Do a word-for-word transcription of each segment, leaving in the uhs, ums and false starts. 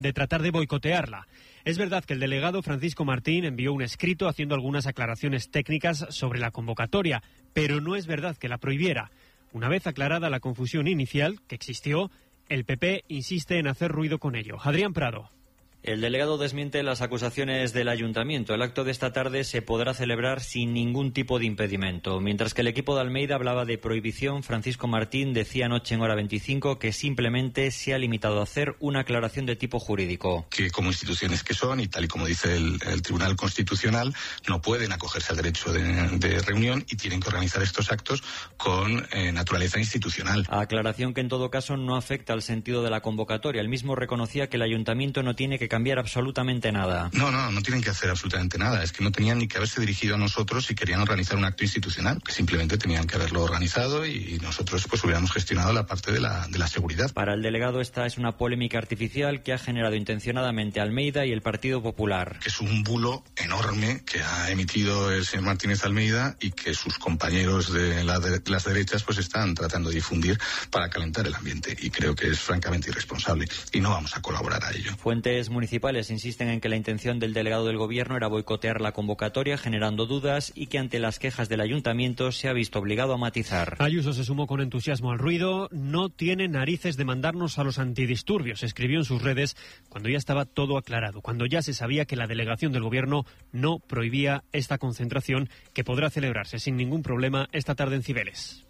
de tratar de boicotearla. Es verdad que el delegado Francisco Martín envió un escrito haciendo algunas aclaraciones técnicas sobre la convocatoria, pero no es verdad que la prohibiera. Una vez aclarada la confusión inicial, que existió, el P P insiste en hacer ruido con ello. Adrián Prado. El delegado desmiente las acusaciones del ayuntamiento. El acto de esta tarde se podrá celebrar sin ningún tipo de impedimento. Mientras que el equipo de Almeida hablaba de prohibición, Francisco Martín decía anoche en Hora veinticinco que simplemente se ha limitado a hacer una aclaración de tipo jurídico. Que como instituciones que son, y tal y como dice el, el Tribunal Constitucional, no pueden acogerse al derecho de, de reunión y tienen que organizar estos actos con eh, naturaleza institucional. Aclaración que en todo caso no afecta al sentido de la convocatoria. El mismo reconocía que el ayuntamiento no tiene que cambiar absolutamente nada. No, no, no tienen que hacer absolutamente nada. Es que no tenían ni que haberse dirigido a nosotros si querían organizar un acto institucional, que simplemente tenían que haberlo organizado y nosotros pues hubiéramos gestionado la parte de la, de la seguridad. Para el delegado esta es una polémica artificial que ha generado intencionadamente Almeida y el Partido Popular. Que es un bulo enorme que ha emitido el señor Martínez Almeida y que sus compañeros de, la, de las derechas pues están tratando de difundir para calentar el ambiente, y creo que es francamente irresponsable y no vamos a colaborar a ello. Fuentes municipales insisten en que la intención del delegado del gobierno era boicotear la convocatoria, generando dudas, y que ante las quejas del ayuntamiento se ha visto obligado a matizar. Ayuso se sumó con entusiasmo al ruido. No tiene narices de mandarnos a los antidisturbios, escribió en sus redes cuando ya estaba todo aclarado, cuando ya se sabía que la delegación del gobierno no prohibía esta concentración, que podrá celebrarse sin ningún problema esta tarde en Cibeles.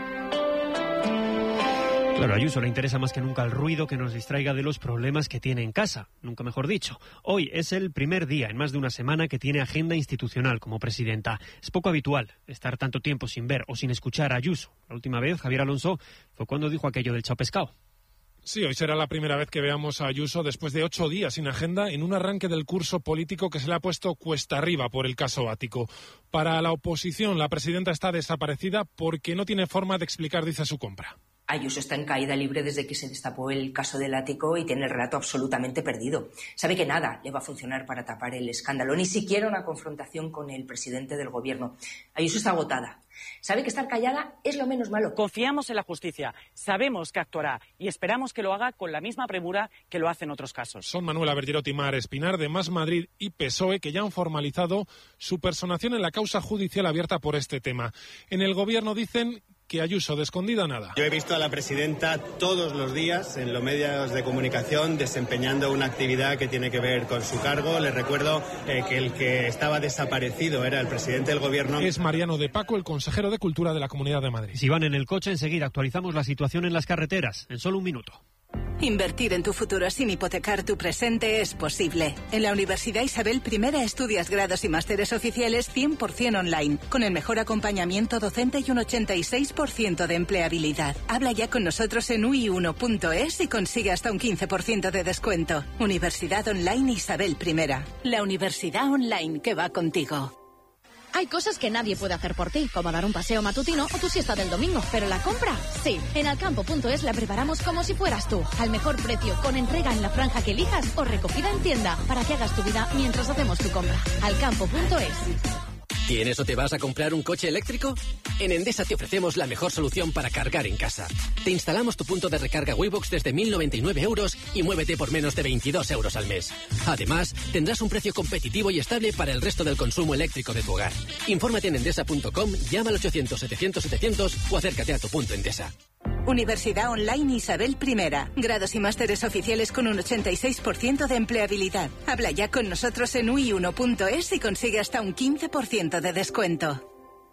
Claro, a Ayuso le interesa más que nunca el ruido que nos distraiga de los problemas que tiene en casa, nunca mejor dicho. Hoy es el primer día en más de una semana que tiene agenda institucional como presidenta. Es poco habitual estar tanto tiempo sin ver o sin escuchar a Ayuso. La última vez, Javier Alonso, fue cuando dijo aquello del chao pescado. Sí, hoy será la primera vez que veamos a Ayuso después de ocho días sin agenda en un arranque del curso político que se le ha puesto cuesta arriba por el caso Ático. Para la oposición, la presidenta está desaparecida porque no tiene forma de explicar, dice, su compra. Ayuso está en caída libre desde que se destapó el caso del ático y tiene el relato absolutamente perdido. Sabe que nada le va a funcionar para tapar el escándalo, ni siquiera una confrontación con el presidente del gobierno. Ayuso está agotada. Sabe que estar callada es lo menos malo. Confiamos en la justicia, sabemos que actuará y esperamos que lo haga con la misma premura que lo hace en otros casos. Son Manuela Bergerot y Mar Espinar de Más Madrid y P S O E, que ya han formalizado su personación en la causa judicial abierta por este tema. En el gobierno dicen que Ayuso de escondida nada. Yo he visto a la presidenta todos los días en los medios de comunicación desempeñando una actividad que tiene que ver con su cargo. Les recuerdo eh, que el que estaba desaparecido era el presidente del gobierno. Es Mariano de Paco, el consejero de Cultura de la Comunidad de Madrid. Si van en el coche, enseguida actualizamos la situación en las carreteras, en solo un minuto. Invertir en tu futuro sin hipotecar tu presente es posible. En la Universidad Isabel I estudias grados y másteres oficiales cien por ciento online, con el mejor acompañamiento docente y un ochenta y seis por ciento de empleabilidad. Habla ya con nosotros en u i uno punto es y consigue hasta un quince por ciento de descuento. Universidad Online Isabel I. La universidad online que va contigo. Hay cosas que nadie puede hacer por ti, como dar un paseo matutino o tu siesta del domingo, pero la compra, sí. En alcampo punto es la preparamos como si fueras tú, al mejor precio, con entrega en la franja que elijas o recogida en tienda, para que hagas tu vida mientras hacemos tu compra. alcampo punto es. ¿Tienes o te vas a comprar un coche eléctrico? En Endesa te ofrecemos la mejor solución para cargar en casa. Te instalamos tu punto de recarga Waybox desde mil noventa y nueve euros y muévete por menos de veintidós euros al mes. Además, tendrás un precio competitivo y estable para el resto del consumo eléctrico de tu hogar. Infórmate en endesa punto com, llama al ochocientos setecientos setecientos o acércate a tu punto Endesa. Universidad Online Isabel I. Grados y másteres oficiales con un ochenta y seis por ciento de empleabilidad. Habla ya con nosotros en u i uno punto es y consigue hasta un quince por ciento de descuento.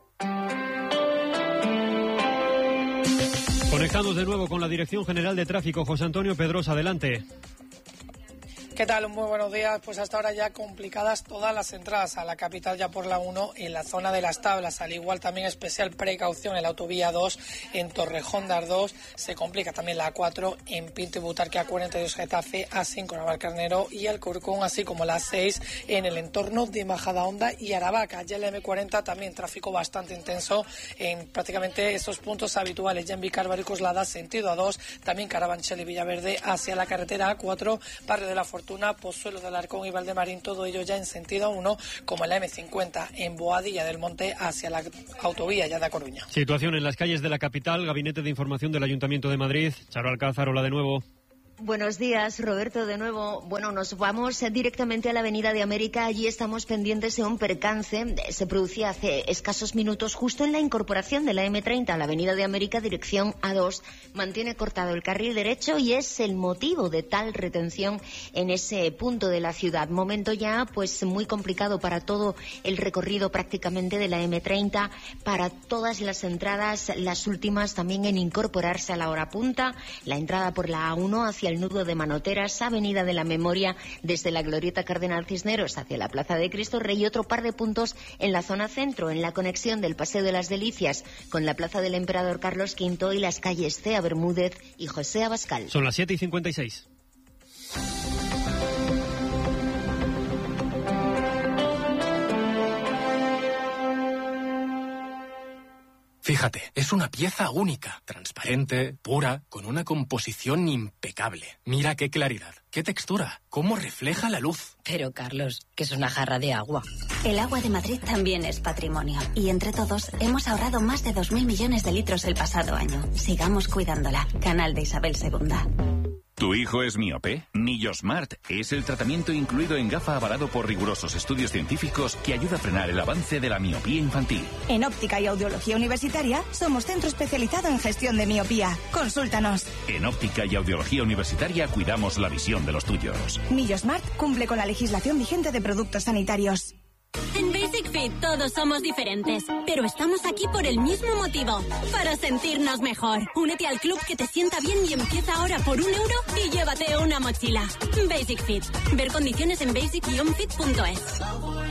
Conectamos de nuevo con la Dirección General de Tráfico. José Antonio Pedrosa, adelante. ¿Qué tal? Muy buenos días. Pues hasta ahora ya complicadas todas las entradas a la capital ya por la uno en la zona de las Tablas. Al igual también especial precaución en la autovía dos en Torrejón de Ardós. Se complica también la A cuatro en Pinto y Butarque, A cuarenta y dos Getafe, A cinco Navalcarnero y Alcorcón, así como la A seis en el entorno de Majadahonda y Aravaca. Ya en la eme cuarenta también tráfico bastante intenso en prácticamente esos puntos habituales. Ya en Vicar Barricoslada, sentido A dos, también Carabanchel y Villaverde hacia la carretera A cuatro, Barrio de la Fortuna, Pozuelo de Alarcón y Valdemarín, todo ello ya en sentido A uno, como en la eme cincuenta en Boadilla del Monte hacia la autovía ya de A Coruña. Situación en las calles de la capital. Gabinete de Información del Ayuntamiento de Madrid. Charo Alcázar, hola de nuevo. Buenos días, Roberto, de nuevo. Bueno, nos vamos directamente a la Avenida de América. Allí estamos pendientes de un percance. Se producía hace escasos minutos justo en la incorporación de la eme treinta a la Avenida de América, dirección A dos. Mantiene cortado el carril derecho y es el motivo de tal retención en ese punto de la ciudad. Momento ya, pues, muy complicado para todo el recorrido prácticamente de la eme treinta, para todas las entradas, las últimas también en incorporarse a la hora punta. La entrada por la A uno hacia el nudo de Manoteras, Avenida de la Memoria, desde la Glorieta Cardenal Cisneros hacia la Plaza de Cristo Rey, y otro par de puntos en la zona centro, en la conexión del Paseo de las Delicias con la Plaza del Emperador Carlos quinto y las calles Cea Bermúdez y José Abascal. Son las siete y cincuenta y seis. Fíjate, es una pieza única, transparente, pura, con una composición impecable. Mira qué claridad, qué textura, cómo refleja la luz. Pero, Carlos, que es una jarra de agua. El agua de Madrid también es patrimonio. Y entre todos hemos ahorrado más de dos mil millones de litros el pasado año. Sigamos cuidándola. Canal de Isabel segunda. ¿Tu hijo es miope? Nillosmart es el tratamiento incluido en gafa avalado por rigurosos estudios científicos que ayuda a frenar el avance de la miopía infantil. En Óptica y Audiología Universitaria somos centro especializado en gestión de miopía. Consúltanos. En Óptica y Audiología Universitaria cuidamos la visión de los tuyos. Nillosmart cumple con la legislación vigente de productos sanitarios. En Basic Fit todos somos diferentes, pero estamos aquí por el mismo motivo, para sentirnos mejor. Únete al club que te sienta bien y empieza ahora por un euro y llévate una mochila. Basic Fit. Ver condiciones en basic guion fit punto es.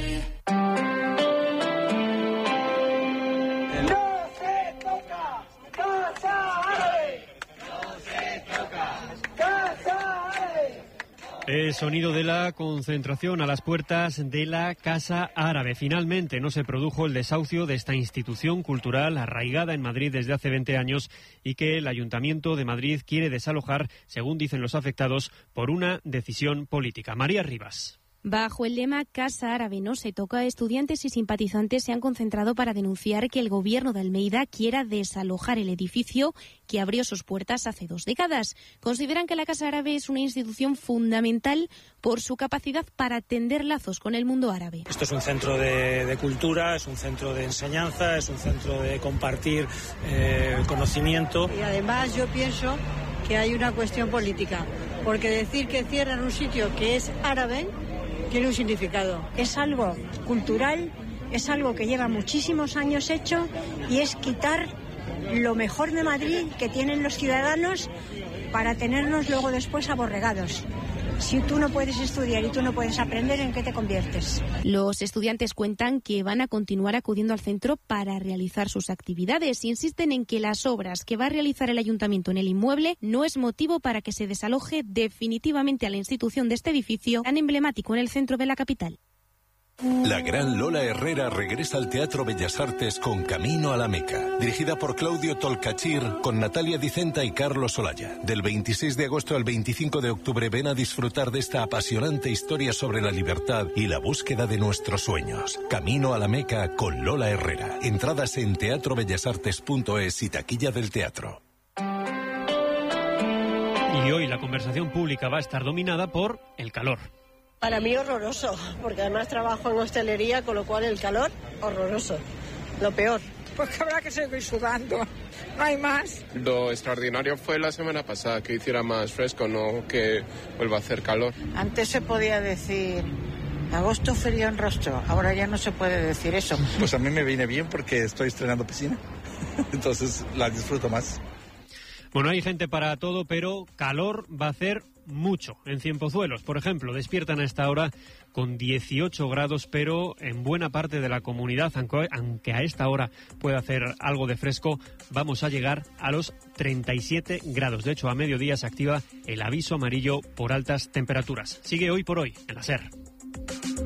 El sonido de la concentración a las puertas de la Casa Árabe. Finalmente no se produjo el desahucio de esta institución cultural arraigada en Madrid desde hace veinte años y que el Ayuntamiento de Madrid quiere desalojar, según dicen los afectados, por una decisión política. María Rivas. Bajo el lema Casa Árabe no se toca, estudiantes y simpatizantes se han concentrado para denunciar que el gobierno de Almeida quiera desalojar el edificio que abrió sus puertas hace dos décadas. Consideran que la Casa Árabe es una institución fundamental por su capacidad para tender lazos con el mundo árabe. Esto es un centro de, de cultura, es un centro de enseñanza, es un centro de compartir eh, conocimiento. Y además yo pienso que hay una cuestión política, porque decir que cierran un sitio que es árabe tiene un significado. Es algo cultural, es algo que lleva muchísimos años hecho y es quitar lo mejor de Madrid que tienen los ciudadanos para tenernos luego después aborregados. Si tú no puedes estudiar y tú no puedes aprender, ¿en qué te conviertes? Los estudiantes cuentan que van a continuar acudiendo al centro para realizar sus actividades. Insisten en que las obras que va a realizar el ayuntamiento en el inmueble no es motivo para que se desaloje definitivamente a la institución de este edificio tan emblemático en el centro de la capital. La gran Lola Herrera regresa al Teatro Bellas Artes con Camino a la Meca, dirigida por Claudio Tolcachir, con Natalia Dicenta y Carlos Olaya. Del veintiséis de agosto al veinticinco de octubre ven a disfrutar de esta apasionante historia sobre la libertad y la búsqueda de nuestros sueños. Camino a la Meca con Lola Herrera. Entradas en teatro bellas artes punto es y taquilla del teatro. Y hoy la conversación pública va a estar dominada por el calor. Para mí horroroso, porque además trabajo en hostelería, con lo cual el calor, horroroso, lo peor. Pues que habrá que seguir sudando, no hay más. Lo extraordinario fue la semana pasada, que hiciera más fresco, no que vuelva a hacer calor. Antes se podía decir agosto frío en rostro, ahora ya no se puede decir eso. Pues a mí me viene bien porque estoy estrenando piscina, entonces la disfruto más. Bueno, hay gente para todo, pero calor va a hacer mucho. En Cienpozuelos, por ejemplo, despiertan a esta hora con dieciocho grados, pero en buena parte de la comunidad, aunque a esta hora pueda hacer algo de fresco, vamos a llegar a los treinta y siete grados. De hecho, a mediodía se activa el aviso amarillo por altas temperaturas. Sigue Hoy por Hoy en la SER.